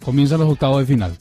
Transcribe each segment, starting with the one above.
comienzan los octavos de final.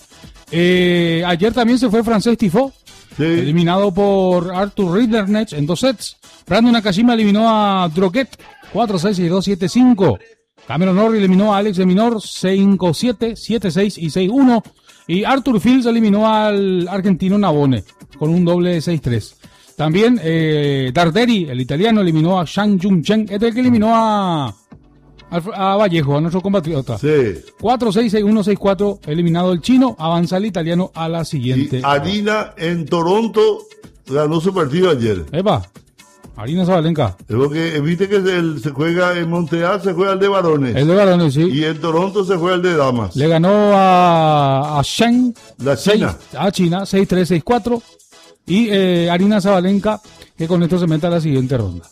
Ayer también se fue Francesc Tifó, eliminado por Arthur Rinderknecht en 2 sets. Brandon Nakashima eliminó a Droguet 4-6, 6-2, 7-5. Cameron Norrie eliminó a Alex de Minor 5-7, 7-6 y 6-1. Y Arthur Fields eliminó al argentino Navone con un doble de 6-3. También Darderi, el italiano, eliminó a Shang Jung Chen. Este es el que eliminó a Vallejo, a nuestro compatriota. Sí. 4-6, 6-1, 6-4, eliminado el chino. Avanza el italiano a la siguiente. Y Arina en Toronto ganó su partido ayer. Epa, Arina Zabalenka. Es porque viste que se juega en Montreal, se juega el de varones. El de varones, sí. Y en Toronto se juega el de damas. Le ganó a Shen. La China. A China, 6-3, 6-4. Y Arina Zabalenka, que con esto se mete a la siguiente ronda.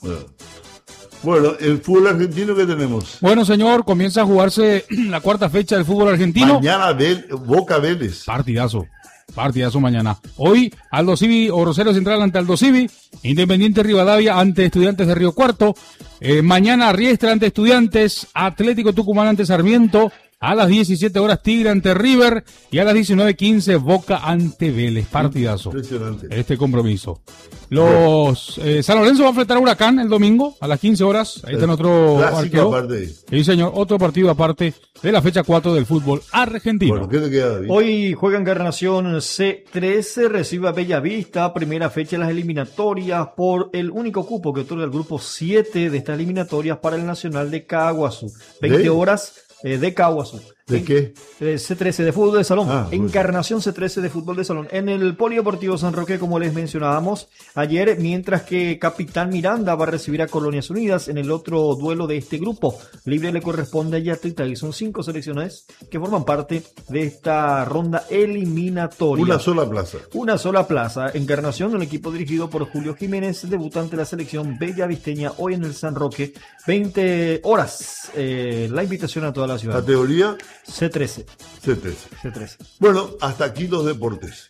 Bueno, el fútbol argentino que tenemos. Bueno, señor, comienza a jugarse la cuarta fecha del fútbol argentino. Mañana Boca Vélez. Partidazo mañana. Hoy, Aldo Civi o Rosario Central ante Aldo Civi, Independiente Rivadavia ante Estudiantes de Río Cuarto. Mañana Riestra ante Estudiantes, Atlético Tucumán ante Sarmiento. A las 17 horas Tigre ante River y a las 19:15 Boca ante Vélez. Partidazo. Impresionante. Este compromiso. Los San Lorenzo va a enfrentar a Huracán el domingo a las 15 horas. Ahí está en otro arquero. Sí, señor, otro partido aparte de la fecha 4 del fútbol argentino. Bueno, ¿qué te queda, David? Hoy juega Encarnación C13, recibe a Bellavista, primera fecha de las eliminatorias por el único cupo que otorga el grupo 7 de estas eliminatorias para el Nacional de Caguazú. 20 horas de Caguazú. ¿De qué? C13 de fútbol de salón. Bueno. Encarnación C13 de fútbol de salón. En el Polideportivo San Roque, como les mencionábamos ayer, mientras que Capitán Miranda va a recibir a Colonias Unidas en el otro duelo de este grupo. Libre le corresponde a Yatlita y son 5 selecciones que forman parte de esta ronda eliminatoria. Una sola plaza. Encarnación, el equipo dirigido por Julio Jiménez, debuta ante la selección bellavisteña hoy en el San Roque. 20 horas. La invitación a toda la ciudad. ¿Categoría? C13. Bueno, hasta aquí los deportes.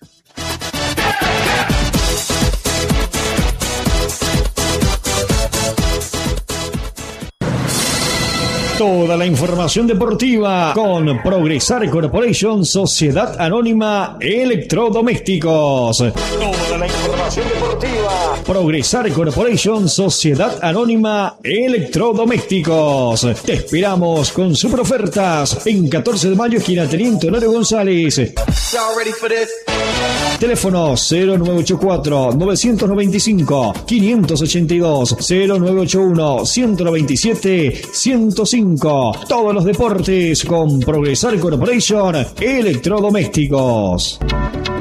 Toda la información deportiva con Progresar Corporation, Sociedad Anónima Electrodomésticos. Toda la información deportiva. Progresar Corporation, Sociedad Anónima Electrodomésticos. Te esperamos con super ofertas en 14 de mayo, esquina Teniente Honorio González. Teléfono 0984-995-582, 0981-197-105. Todos los deportes con Progresar Corporation Electrodomésticos.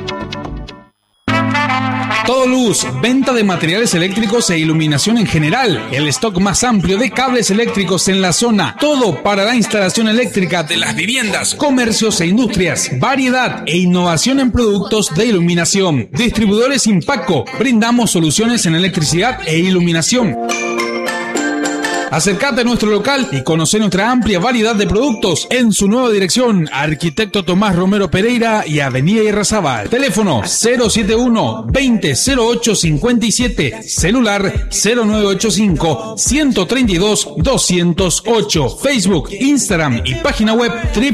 Todo Luz, venta de materiales eléctricos e iluminación en general. El stock más amplio de cables eléctricos en la zona. Todo para la instalación eléctrica de las viviendas, comercios e industrias. Variedad e innovación en productos de iluminación. Distribuidores Impaco. Brindamos soluciones en electricidad e iluminación. Acércate a nuestro local y conoce nuestra amplia variedad de productos en su nueva dirección, Arquitecto Tomás Romero Pereira y Avenida Irrazabal. Teléfono 071-2008-57, celular 0985-132-208, Facebook, Instagram y página web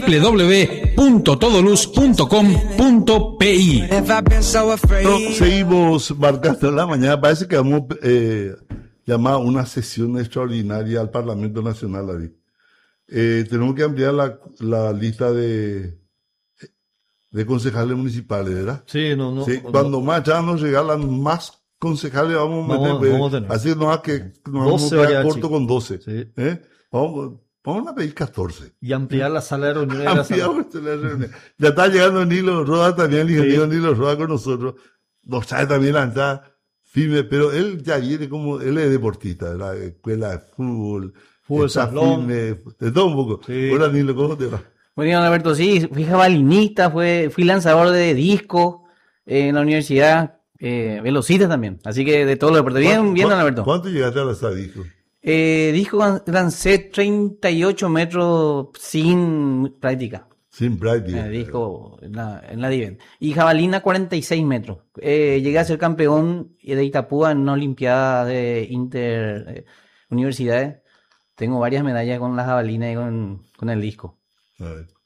www.todoluz.com.pi. Seguimos marcando la mañana, parece que vamos llamar una sesión extraordinaria al Parlamento Nacional, David. Tenemos que ampliar la lista de concejales municipales, ¿verdad? Sí, sí, cuando más ya nos regalan más concejales vamos a meter. Así no que nos vamos a quedar corto con 12. Sí. Vamos a pedir 14. Y ampliar la sala de reuniones. Ya está llegando Nilo Roda también, el ingeniero Nilo Roda con nosotros. Nos trae también la entrada firme, pero él ya viene como, él es deportista, de la escuela de fútbol salón, firme, de todo un poco. Sí. Hola Nilo, ¿cómo te va? Muy bien, Alberto, sí, fui jabalinista, fui lanzador de disco en la universidad, velocista también, así que de todo lo deporte. Bien, don Alberto. ¿Cuánto llegaste a lanzar disco? Disco lancé 38 metros sin práctica. Sin práctica. Dijo en la Diven. Y jabalina 46 metros. Llegué a ser campeón de Itapúa en una olimpiada de interuniversidades. Tengo varias medallas con la jabalina y con el disco.